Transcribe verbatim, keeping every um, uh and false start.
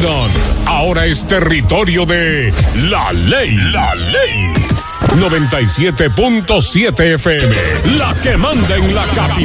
Brandon ahora es territorio de La Ley. La Ley. noventa y siete punto siete F M, la que manda en la capital.